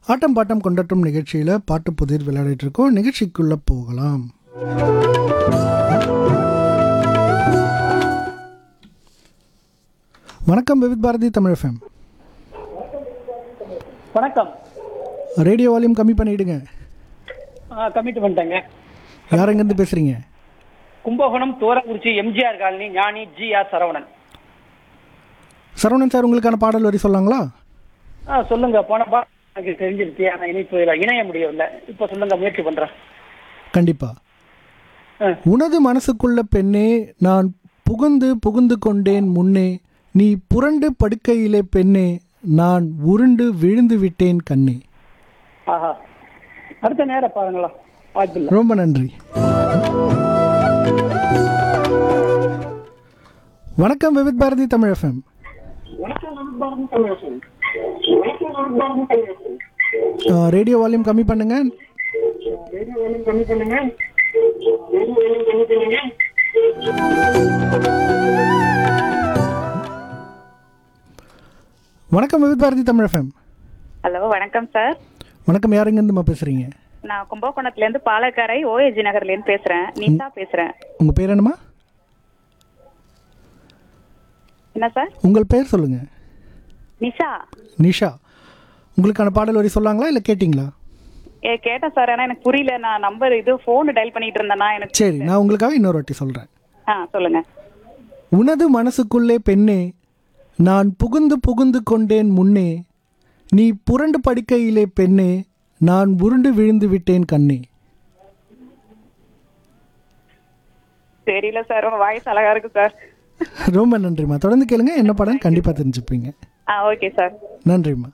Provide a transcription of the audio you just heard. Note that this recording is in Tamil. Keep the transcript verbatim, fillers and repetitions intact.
ஆட்டம் பாட்டம் கொண்டாட்டம் நிகழ்ச்சியில் பாட்டு புதிர் விளையாடிட்டு இருக்கோம். நிகழ்ச்சிக்குள்ளே போகலாம். வணக்கம் விவித் பாரதி தமிழ் எஃப்எம். வணக்கம். ரேடியோ வால்யூம் கம்மி பண்ணிவிடுங்க. கமிட் பண்ணிட்டேங்க. யார் எங்கேருந்து பேசுகிறீங்க? கும்பகோணம் தோரங்குறிச்சி எம்ஜிஆர் காலனி ஞானி G R Saravanan. Saravanan sir, உங்களுக்கான பாடல் வரி சொல்லாங்களா? ஆ சொல்லுங்க. போன பாடம் எனக்கு தெரிஞ்சிருச்சு, ஆனால் இணைப்பு இணைய முடியவில்லை. இப்போ சொல்லுங்க, முயற்சி பண்ணுறேன். கண்டிப்பா. உனது மனசுக்குள்ள பெண்ணே நான் புகுந்து புகுந்து கொண்டேன் முன்னே, நீ புரண்டு படுக்கையிலே பெண்ணே நான் உருண்டு விழுந்து விட்டேன் கண்ணே. ஆஹா, அடுத்த நேரம் பாருங்களா. வாய்ப்பில்லை. ரொம்ப நன்றி. வணக்கம் Vividh Bharathi Tamil FM. Radio volume கம்மி பண்ணுங்க. வணக்கம் விவித் பாரதி தமிழ் எஃப்எம். ஹலோ, வணக்கம் சார். வணக்கம், யார் எங்கேருந்துமா பேசுறீங்க? நான் கும்பகோணத்துலேருந்து பாலக்காரை ஓஏஜி நகர்லேருந்து பேசுகிறேன். நிஷா பேசுகிறேன். உங்கள் பேர் என்னம்மா? என்ன சார்? உங்கள் பேர் சொல்லுங்க. நிஷா. நிஷா, உங்களுக்கான பாடல் வரி சொல்லாங்களா இல்லை கேட்டிங்களா? ஏ கேட்டேன் சார், ஆனால் எனக்கு புரியல. நான் நம்பர் இது ஃபோனு டயல் பண்ணிட்டு இருந்தேன்னா எனக்கு. சரி, நான் உங்களுக்காக இன்னொரு வாட்டி சொல்கிறேன். ஆ சொல்லுங்க. உனது மனசுக்குள்ளே பெண்ணே நான் புகுந்து புகுந்து கொண்டேன் முன்னே, நீ புரண்டு படுக்கையிலே பெண்ணே நான் உருண்டு விழுந்து விட்டேன் கண்ணே. தெரியல சார், உங்க வாய்ஸ் அழகா இருக்கு சார். ரொம்ப நன்றிம்மா. தொடர்ந்து கேளுங்க, என்ன படம் கண்டிப்பாக தெரிஞ்சுப்பீங்க. ஆ ஓகே சார். நன்றிம்மா.